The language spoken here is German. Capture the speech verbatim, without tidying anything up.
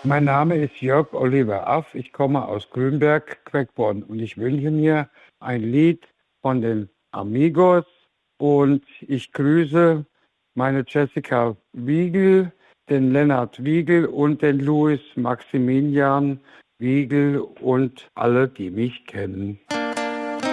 Mein Name ist Jörg Oliver Aff. Ich komme aus Grünberg, Quickborn und ich wünsche mir ein Lied von den Amigos und ich grüße meine Jessica Wiegel, den Lennart Wiegel und den Louis Maximilian Wiegel und alle, die mich kennen.